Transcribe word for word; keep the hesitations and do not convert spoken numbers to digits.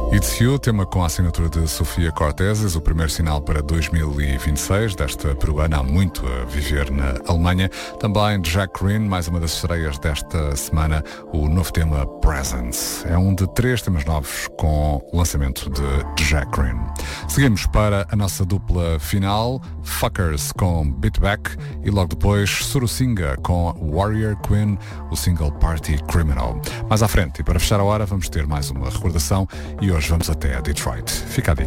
It's You, tema com a assinatura de Sofia Corteses, o primeiro sinal para dois mil e vinte e seis, desta peruana há muito a viver na Alemanha. Também Jack Green, mais uma das estreias desta semana, o novo tema Presence. É um de três temas novos com o lançamento de Jack Green. Seguimos para a nossa dupla final, Fuckers com Beat Back e logo depois Surusinga com Warrior Queen, o single Party Criminal. Mais à frente e para fechar a hora vamos ter mais uma recordação e hoje vamos até a Detroit. Fica a dica.